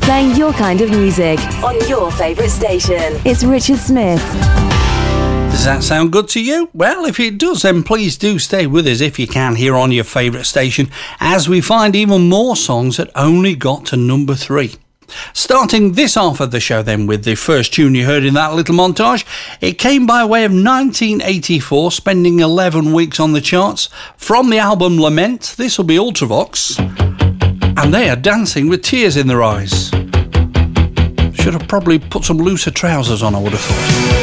playing your kind of music on your favourite station. It's Richard Smith. Does that sound good to you? Well, if it does, then please do stay with us if you can here on your favourite station, as we find even more songs that only got to number 3. Starting this half of the show then with the first tune you heard in that little montage. It came by way of 1984, spending 11 weeks on the charts. From the album Lament, this will be Ultravox, and they are dancing with tears in their eyes. Should have probably put some looser trousers on, I would have thought.